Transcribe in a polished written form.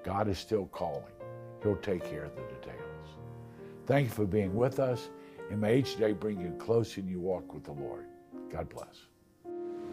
God is still calling. He'll take care of the details. Thank you for being with us, and may each day bring you closer in your walk with the Lord. God bless.